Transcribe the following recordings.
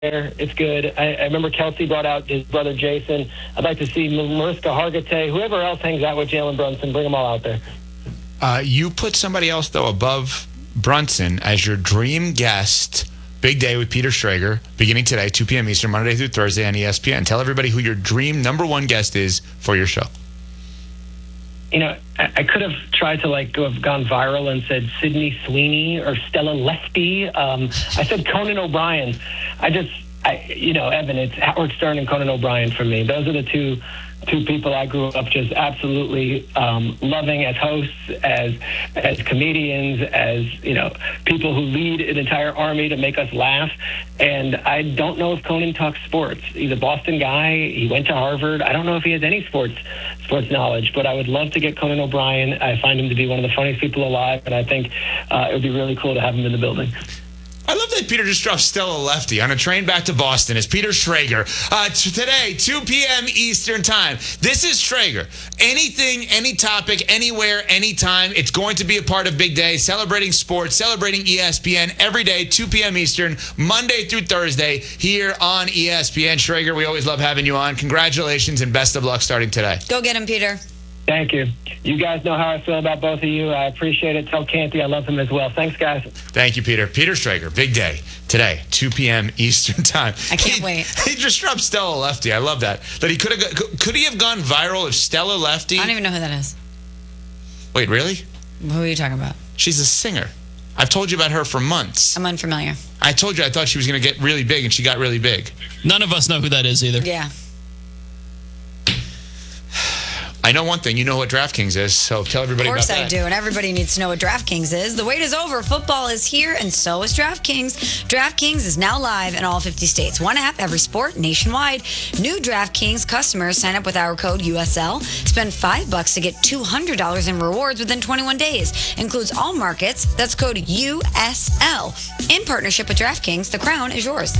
there. It's good. I remember Kelsey brought out his brother Jason. I'd like to see Mariska Hargitay, whoever else hangs out with Jalen Brunson, bring them all out there. You put somebody else, though, above Brunson as your dream guest. Big day with Peter Schrager, beginning today, 2 p.m. Eastern, Monday through Thursday on ESPN. Tell everybody who your dream number one guest is for your show. You know, I could have tried to have gone viral and said Sydney Sweeney or Stella Lefty. I said Conan O'Brien. Evan, it's Howard Stern and Conan O'Brien for me. Those are the two people I grew up just absolutely loving as hosts, as comedians, as people who lead an entire army to make us laugh. And I don't know if Conan talks sports. He's a Boston guy. He went to Harvard. I don't know if he has any sports knowledge, but I would love to get Conan O'Brien. I find him to be one of the funniest people alive, and I think it would be really cool to have him in the building. I love that Peter just dropped Stella Lefty on a train back to Boston. It's Peter Schrager. Today, 2 p.m. Eastern Time. This is Schrager. Anything, any topic, anywhere, anytime. It's going to be a part of Big Day, celebrating sports, celebrating ESPN every day, 2 p.m. Eastern, Monday through Thursday, here on ESPN. Schrager, we always love having you on. Congratulations and best of luck starting today. Go get him, Peter. Thank you. You guys know how I feel about both of you. I appreciate it. Tell Canty I love him as well. Thanks, guys. Thank you, Peter. Peter Schrager, Big Day, today, 2 p.m. Eastern Time. I can't wait. He just dropped Stella Lefty. I love that. That he could he have gone viral if Stella Lefty... I don't even know who that is. Wait, really? Who are you talking about? She's a singer. I've told you about her for months. I'm unfamiliar. I told you I thought she was going to get really big, and she got really big. None of us know who that is either. Yeah. I know one thing. You know what DraftKings is, so tell everybody about that. Of course I do, and everybody needs to know what DraftKings is. The wait is over. Football is here, and so is DraftKings. DraftKings is now live in all 50 states. One app, every sport, nationwide. New DraftKings customers sign up with our code USL. Spend $5 to get $200 in rewards within 21 days. Includes all markets. That's code USL. In partnership with DraftKings, the crown is yours.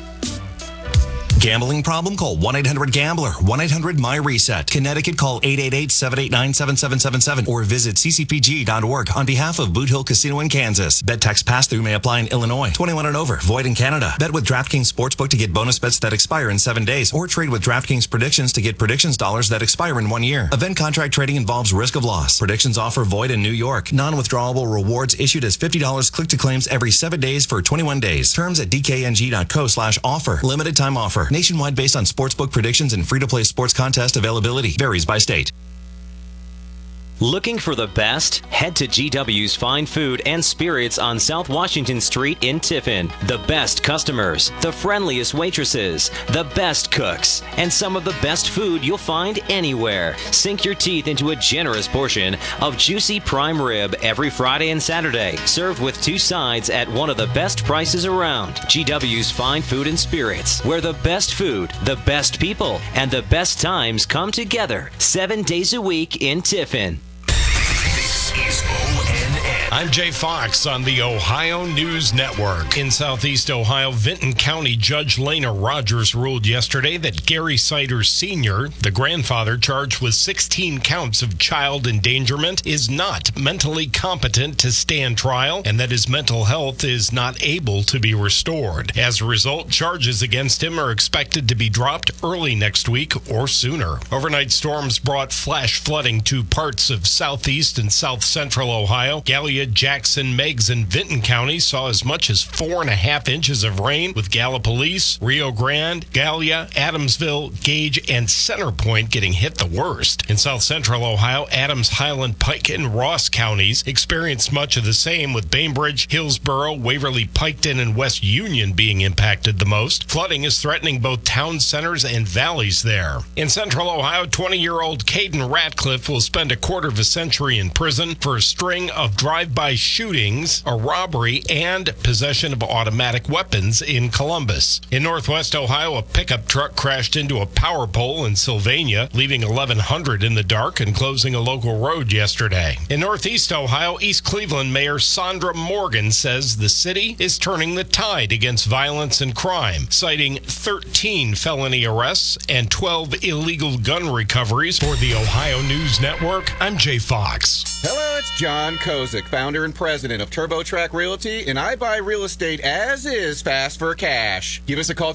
Gambling problem? Call 1-800-GAMBLER. 1-800-MY-RESET. Connecticut, call 888-789-7777 or visit ccpg.org on behalf of Boot Hill Casino in Kansas. Bet tax pass-through may apply in Illinois. 21 and over. Void in Canada. Bet with DraftKings Sportsbook to get bonus bets that expire in 7 days or trade with DraftKings Predictions to get predictions dollars that expire in 1 year. Event contract trading involves risk of loss. Predictions offer void in New York. Non-withdrawable rewards issued as $50 click-to-claims every 7 days for 21 days. Terms at dkng.co/offer. Limited time offer. Nationwide based on sportsbook predictions and free-to-play sports contest availability. Varies by state. Looking for the best? Head to GW's Fine Food and Spirits on South Washington Street in Tiffin. The best customers, the friendliest waitresses, the best cooks, and some of the best food you'll find anywhere. Sink your teeth into a generous portion of juicy prime rib every Friday and Saturday, served with 2 sides at one of the best prices around. GW's Fine Food and Spirits, where the best food, the best people, and the best times come together 7 days a week in Tiffin. This is ONN. I'm Jay Fox on the Ohio News Network. In Southeast Ohio, Vinton County Judge Lena Rogers ruled yesterday that Gary Siders Sr., the grandfather charged with 16 counts of child endangerment, is not mentally competent to stand trial and that his mental health is not able to be restored. As a result, charges against him are expected to be dropped early next week or sooner. Overnight storms brought flash flooding to parts of southeast and south central Ohio. Gallia, Jackson, Meigs, and Vinton counties saw as much as 4.5 inches of rain, with Gallipolis, Rio Grande, Gallia, Adamsville, Gage, and Center Point getting hit the worst. In south central Ohio, Adams, Highland, Pike, and Ross counties experienced much of the same, with Bainbridge, Hillsborough, Waverly, Piketon, and West Union being impacted the most. Flooding is threatening both town centers and valleys there. In central Ohio, 20-year-old Caden Ratcliffe will spend a quarter of a century in prison for a string of drive-by shootings, a robbery, and possession of automatic weapons in Columbus. In northwest Ohio, a pickup truck crashed into a power pole in Sylvania, leaving 1,100 in the dark and closing a local road yesterday. In northeast Ohio, East Cleveland Mayor Sandra Morgan says the city is turning the tide against violence and crime, citing 13 felony arrests and 12 illegal gun recoveries. For the Ohio News Network, I'm Jay Fox. Hello, it's John Kozik, founder and president of TurboTrack Realty, and I buy real estate as is fast for cash. Give us a call